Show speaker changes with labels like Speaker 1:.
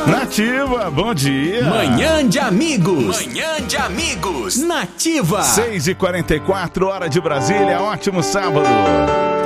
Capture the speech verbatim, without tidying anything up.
Speaker 1: Nativa, bom dia.
Speaker 2: Manhã de amigos. Manhã de amigos. Nativa.
Speaker 1: seis e quarenta e quatro, hora de Brasília. Ótimo sábado.